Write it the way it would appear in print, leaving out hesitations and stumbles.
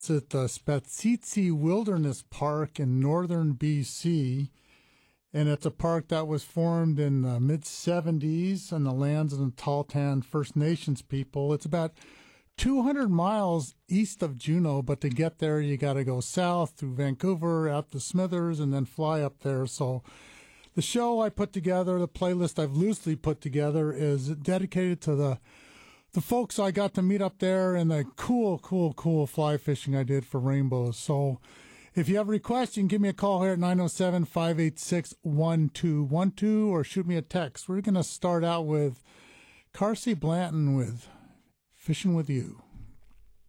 It's at the Spatsitsi Wilderness Park in northern BC, and it's a park that was formed in the mid-70s on the lands of the Tahltan First Nations people. It's about 200 miles east of Juneau, but to get there, you got to go south through Vancouver, out to Smithers, and then fly up there. So the show I put together, the playlist I've loosely put together, is dedicated to the folks I got to meet up there and the cool fly fishing I did for rainbows. So if you have a request, you can give me a call here at 907-586-1212 or shoot me a text. We're going to start out with Carsey Blanton with Fishing With You.